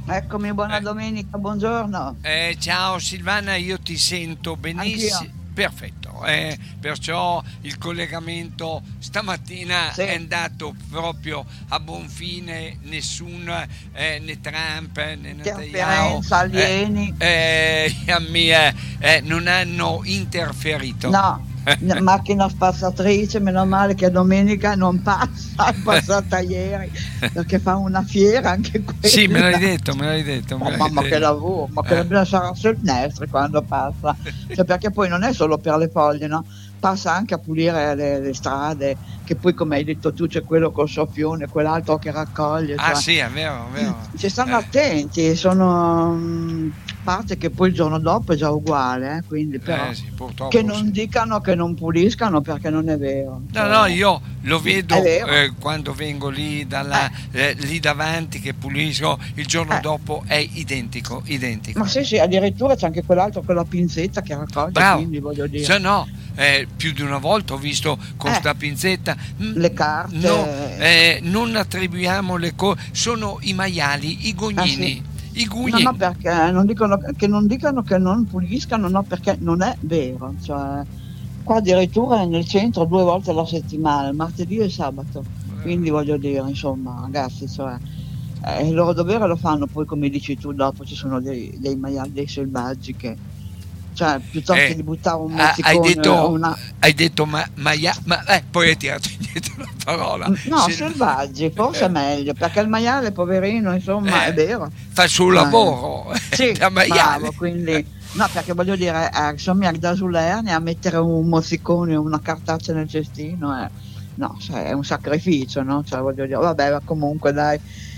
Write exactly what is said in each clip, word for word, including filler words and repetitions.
Eccomi, buona Eh, domenica, buongiorno. eh, ciao Silvana, io ti sento Anch'io. benissimo. Perfetto, eh, perciò il collegamento stamattina Sì, è andato proprio a buon fine, nessun eh, né Trump eh, né Netanyahu interferenza, eh, alieni. eh, a me, eh, non hanno interferito. No, n- macchina spazzatrice, meno male che domenica non passa, è passata ieri, perché fa una fiera anche Sì, me l'hai quella. detto, me l'hai detto, me Oh, l'hai mamma che detto. lavoro, ma che Eh. bisogna sarà Silvestri quando passa, cioè perché poi non è solo per le foglie, no? Passa anche a pulire le, le strade, che poi come hai detto tu c'è quello col soffione, quell'altro che raccoglie, Ah cioè sì, è vero, è vero. ci stanno Eh, attenti, sono mh, parte che poi il giorno dopo è già uguale, eh, quindi però eh sì, che purtroppo non sì. dicano che non puliscano perché non è vero, No, no, cioè, io lo è vedo vero, eh, quando vengo lì, dalla, eh, eh, lì davanti che pulisco, il giorno eh. dopo è identico, Ma identico. sì, sì, addirittura c'è anche quell'altro con la pinzetta che raccoglie, Bravo, quindi voglio dire. se no, eh, più di una volta ho visto con Eh, sta pinzetta, mm, le carte, no, eh, non attribuiamo le cose, sono i maiali, i ah sì. gognini, i No, no, gugni. perché non dicono che non dicano che non puliscano, no, perché non è vero. Cioè, qua addirittura è nel centro due volte alla settimana, il martedì e il sabato. Quindi voglio dire, insomma, ragazzi, cioè, eh, il loro dovere lo fanno, poi come dici tu, dopo ci sono dei, dei maiali, dei selvaggi che, cioè, piuttosto Eh, di buttare un ha- hai mozzicone o detto, una. hai detto ma, maia- ma eh, poi hai tirato indietro la parola. Mm, no, Se- selvaggi, forse è meglio, perché il maiale, poverino, insomma, è eh, vero. fa il suo Cioè, lavoro sì, da maiale. bravo, quindi, no, perché voglio dire, eh, insomma, da Sulerni a mettere un mozzicone o una cartaccia nel cestino, eh, no, cioè, è un sacrificio, no? Cioè, voglio dire, vabbè, ma comunque, dai,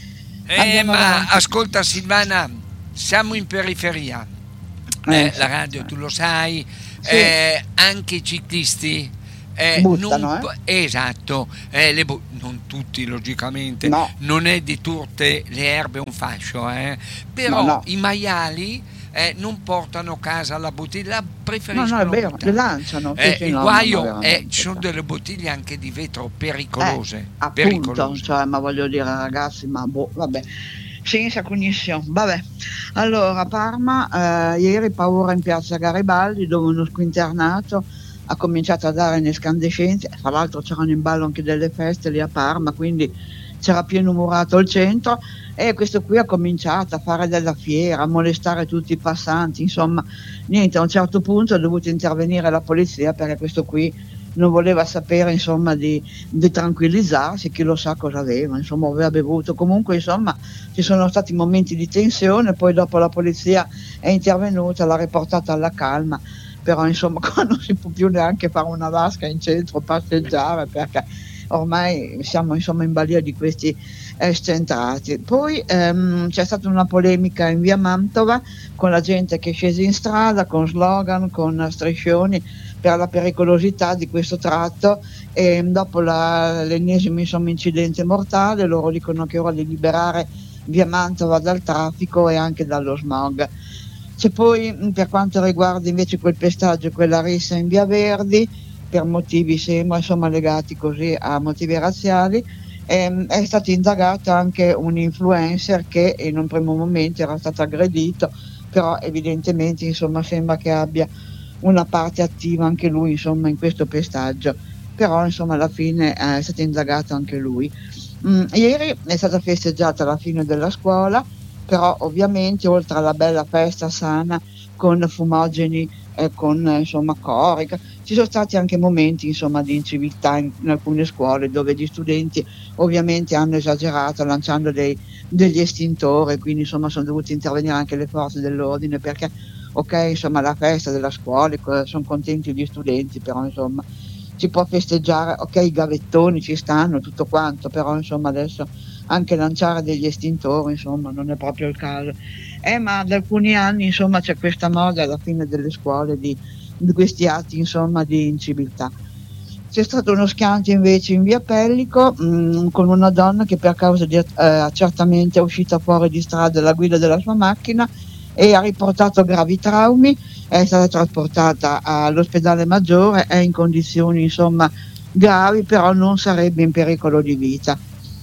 Eh, andiamo ma avanti. ascolta Silvana, siamo in periferia. Eh, Eh, la sì, radio, eh. tu lo sai, Sì, eh, anche i ciclisti. Eh, non, buttano, eh? p- esatto, eh, le bu- non tutti logicamente, No, non è di tutte le erbe un fascio, eh, no, però no, i maiali eh, non portano a casa la bottiglia, la no, no, è preferiscono vero, le buttare. lanciano, sì, Eh, sì, il no, ma, ma guaio è, ci veramente, sono cioè. delle bottiglie anche di vetro Eh, pericolose, appunto, pericolose. cioè, ma voglio dire, ragazzi, ma boh, vabbè, senza cognizione, vabbè. Allora, Parma, eh, ieri paura in piazza Garibaldi, dove uno squinternato ha cominciato a dare l'escandescenza, fra l'altro c'erano in ballo anche delle feste lì a Parma, quindi c'era pieno murato il centro, e questo qui ha cominciato a fare della fiera, a molestare tutti i passanti, insomma, niente, a un certo punto è dovuto intervenire la polizia perché questo qui non voleva sapere, insomma, di, di tranquillizzarsi, chi lo sa cosa aveva, insomma, aveva bevuto. Comunque, insomma, ci sono stati momenti di tensione, poi dopo la polizia è intervenuta, l'ha riportata alla calma, però insomma qua non si può più neanche fare una vasca in centro, passeggiare, perché ormai siamo insomma in balia di questi scentrati. Poi ehm, c'è stata una polemica in via Mantova con la gente che è scesa in strada, con slogan, con striscioni per la pericolosità di questo tratto, e dopo la, l'ennesimo insomma, incidente mortale loro dicono che è ora di liberare via Mantova dal traffico e anche dallo smog. C'è poi, per quanto riguarda invece quel pestaggio e quella rissa in via Verdi, per motivi sembra insomma legati così a motivi razziali, ehm, è stato indagato anche un influencer che in un primo momento era stato aggredito, però evidentemente insomma sembra che abbia una parte attiva anche lui insomma in questo pestaggio, però insomma alla fine eh, è stato indagato anche lui. Mm, ieri è stata festeggiata la fine della scuola, però ovviamente oltre alla bella festa sana con fumogeni e con eh, insomma cori, ci sono stati anche momenti insomma di inciviltà in, in alcune scuole dove gli studenti ovviamente hanno esagerato lanciando dei, degli estintori, quindi insomma sono dovute intervenire anche le forze dell'ordine perché ok, insomma, la festa della scuola, co- sono contenti gli studenti, però insomma si può festeggiare, ok, i gavettoni ci stanno, tutto quanto, però insomma adesso anche lanciare degli estintori, insomma, non è proprio il caso. Eh, ma da alcuni anni, insomma, c'è questa moda alla fine delle scuole di, di questi atti, insomma, di inciviltà. C'è stato uno schianto invece in via Pellico mh, con una donna che per causa di eh, accertamenti è uscita fuori di strada alla guida della sua macchina e ha riportato gravi traumi, è stata trasportata all'ospedale maggiore, è in condizioni insomma gravi, però non sarebbe in pericolo di vita.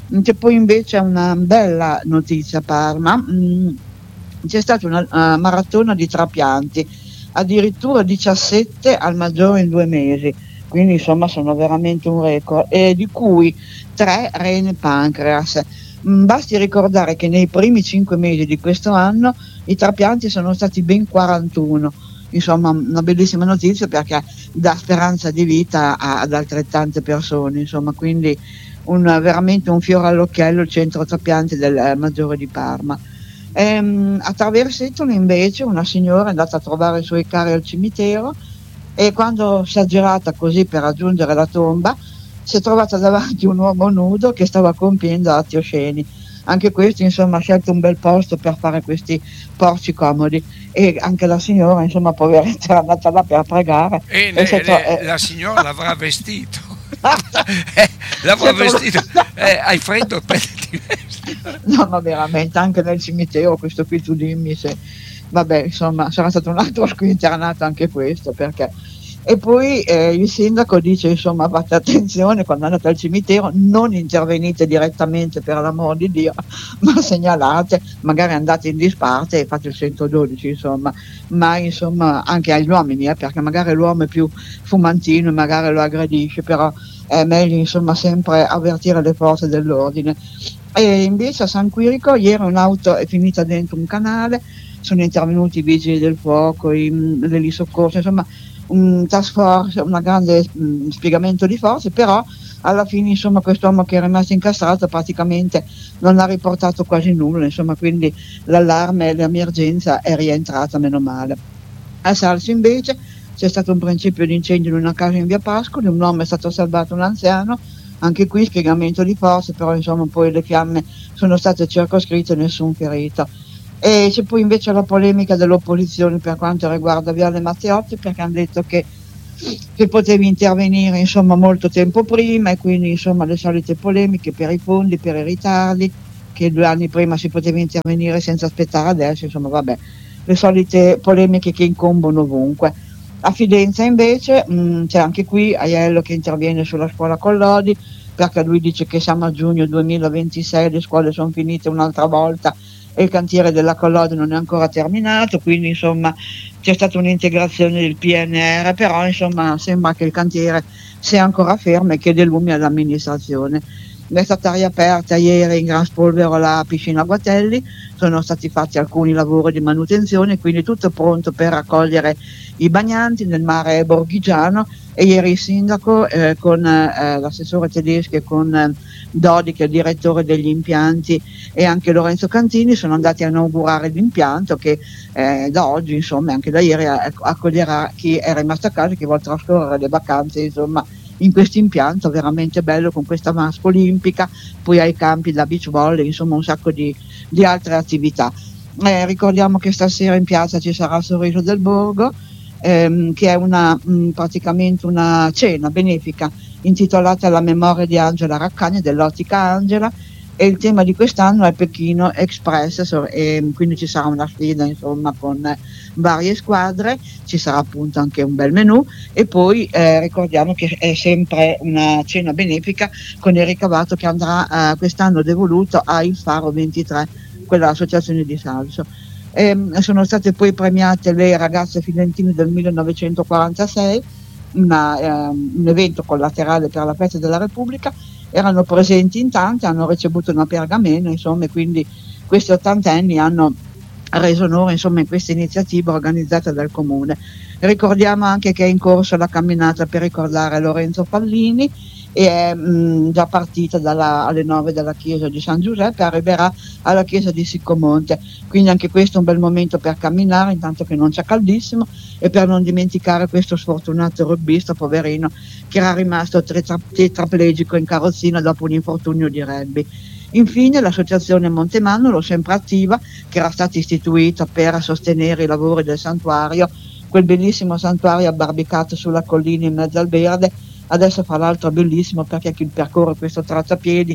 C'è poi invece una bella notizia a Parma, mm, c'è stata una uh, maratona di trapianti, addirittura diciassette al maggiore in due mesi, quindi insomma sono veramente un record, e di cui tre rene pancreas. Mm, basti ricordare che nei primi cinque mesi di questo anno i trapianti sono stati ben quarantuno, insomma una bellissima notizia perché dà speranza di vita a, ad altrettante persone, insomma, quindi un, veramente un fiore all'occhiello il centro trapianti del eh, Maggiore di Parma. Ehm, a Traversetolo invece una signora è andata a trovare i suoi cari al cimitero e quando si è girata così per raggiungere la tomba si è trovata davanti un uomo nudo che stava compiendo atti osceni. Anche questo insomma ha scelto un bel posto per fare questi porci comodi, e anche la signora insomma poveretta era andata là per pregare e, e ne, tro- le, eh. la signora l'avrà vestito eh, l'avrà vestito eh, hai freddo, ti vesti. No, ma veramente anche nel cimitero, questo qui tu dimmi se vabbè, insomma sarà stato un altro squinternato anche questo, perché e poi eh, il sindaco dice insomma fate attenzione quando andate al cimitero, non intervenite direttamente per l'amor di Dio, ma segnalate, magari andate in disparte e fate il centododici, insomma, ma insomma anche agli uomini, eh, perché magari l'uomo è più fumantino e magari lo aggredisce, però è meglio insomma sempre avvertire le forze dell'ordine. E invece a San Quirico ieri un'auto è finita dentro un canale, sono intervenuti i vigili del fuoco, i, le soccorso, insomma un task force, un grande mh, spiegamento di forze, però alla fine insomma quest'uomo che è rimasto incastrato praticamente non ha riportato quasi nulla, insomma, quindi l'allarme e l'emergenza è rientrata, meno male. A Salso invece c'è stato un principio di incendio in una casa in via Pascoli, un uomo è stato salvato, un anziano, anche qui spiegamento di forze, però insomma poi le fiamme sono state circoscritte e nessun ferito. E c'è poi invece la polemica dell'opposizione per quanto riguarda Viale Matteotti, perché hanno detto che, che potevi intervenire insomma molto tempo prima, e quindi insomma le solite polemiche per i fondi, per i ritardi, che due anni prima si poteva intervenire senza aspettare adesso, insomma vabbè, le solite polemiche che incombono ovunque. A Fidenza invece mh, c'è anche qui Aiello che interviene sulla scuola Collodi, perché lui dice che siamo a giugno duemilaventisei, le scuole sono finite un'altra volta e il cantiere della Collodi non è ancora terminato, quindi insomma c'è stata un'integrazione del P N R, però insomma sembra che il cantiere sia ancora fermo e chiede lumi all'amministrazione. È stata riaperta ieri in Gran Spolvero la piscina Guatelli, sono stati fatti alcuni lavori di manutenzione, quindi tutto pronto per accogliere i bagnanti nel mare borghigiano, e ieri il sindaco eh, con eh, l'assessore Tedeschi e con eh, Dodi, che è il direttore degli impianti, e anche Lorenzo Cantini sono andati a inaugurare l'impianto che eh, da oggi, insomma anche da ieri, accoglierà chi è rimasto a casa e chi vuole trascorrere le vacanze insomma in questo impianto veramente bello, con questa vasca olimpica, poi ai campi da beach volley, insomma un sacco di, di altre attività. Eh, ricordiamo che stasera in piazza ci sarà il Sorriso del Borgo, ehm, che è una, mh, praticamente una cena benefica intitolata alla memoria di Angela Raccagni dell'Ottica Angela, e il tema di quest'anno è Pechino Express, e quindi ci sarà una sfida insomma con varie squadre, ci sarà appunto anche un bel menù, e poi eh, ricordiamo che è sempre una cena benefica con il ricavato che andrà eh, quest'anno devoluto a Il Faro ventitré, quella associazione di Salso. E, sono state poi premiate le ragazze fidentine del millenovecentoquarantasei, una, eh, un evento collaterale per la festa della Repubblica. Erano presenti in tante, hanno ricevuto una pergamena, insomma, e quindi questi ottantenni hanno reso onore insomma in questa iniziativa organizzata dal comune. Ricordiamo anche che è in corso la camminata per ricordare Lorenzo Pallini, e è mh, già partita dalla, alle nove dalla chiesa di San Giuseppe, arriverà alla chiesa di Siccomonte, quindi anche questo è un bel momento per camminare, intanto che non c'è caldissimo, e per non dimenticare questo sfortunato rugbista poverino che era rimasto tetra- tetraplegico in carrozzina dopo un infortunio di rugby. Infine l'associazione Montemannolo, sempre attiva, che era stata istituita per sostenere i lavori del santuario, quel bellissimo santuario abbarbicato sulla collina in mezzo al verde. Adesso fra l'altro è bellissimo perché chi percorre questo tracciapiedi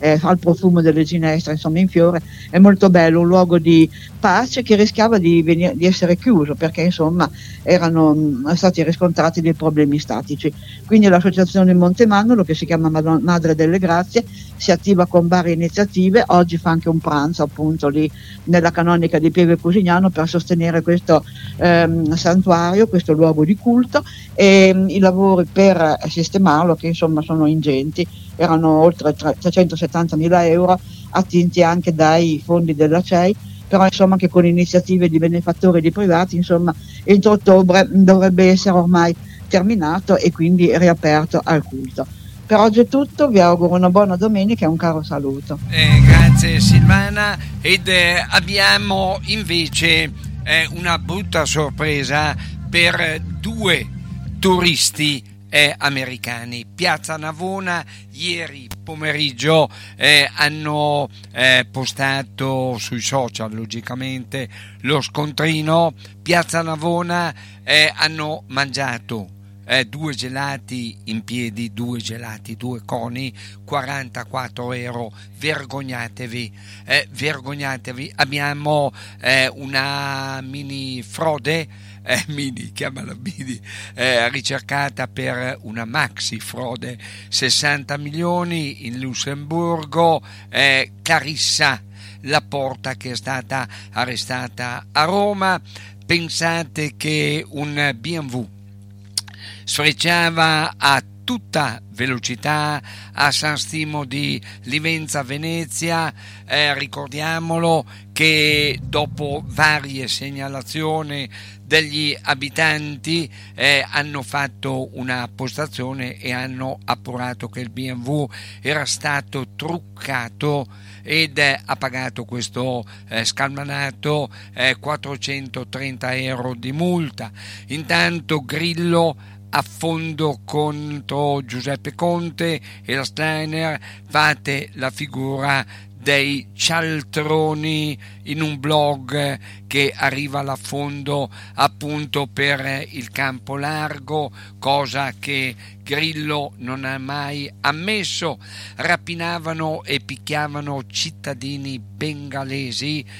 eh, al profumo delle ginestre, insomma in fiore, è molto bello, un luogo di pace che rischiava di, venire, di essere chiuso perché insomma erano mh, stati riscontrati dei problemi statici. Quindi l'associazione Montemannolo, che si chiama Madre delle Grazie, si attiva con varie iniziative, oggi fa anche un pranzo appunto lì nella canonica di Pieve Cusignano per sostenere questo ehm, santuario, questo luogo di culto, e mh, i lavori per sistemarlo, che insomma sono ingenti, erano oltre trecentosettantamila euro attinti anche dai fondi della C E I, però insomma anche con iniziative di benefattori e di privati, insomma entro ottobre dovrebbe essere ormai terminato e quindi riaperto al culto. Per oggi è tutto, vi auguro una buona domenica e un caro saluto. Eh, grazie Silvana, ed eh, abbiamo invece eh, una brutta sorpresa per due turisti eh, americani. Piazza Navona ieri pomeriggio eh, hanno eh, postato sui social logicamente lo scontrino. Piazza Navona eh, hanno mangiato Eh, due gelati in piedi, due gelati, due coni, quarantaquattro euro. Vergognatevi, eh, vergognatevi. Abbiamo eh, una mini frode, eh, mini, chiamala mini, eh, ricercata per una maxi frode, sessanta milioni in Lussemburgo. eh, Clarissa Laporta, che è stata arrestata a Roma. Pensate che un B M W sfrecciava a tutta velocità a San Stimo di Livenza Venezia. Eh, ricordiamolo che dopo varie segnalazioni degli abitanti eh, hanno fatto una postazione e hanno appurato che il B M W era stato truccato ed eh, ha pagato questo eh, scalmanato eh, quattrocentotrenta euro di multa. Intanto Grillo a fondo contro Giuseppe Conte e la Steiner, fate la figura dei cialtroni in un blog che arriva all'affondo appunto per il campo largo, cosa che Grillo non ha mai ammesso. Rapinavano e picchiavano cittadini bengalesi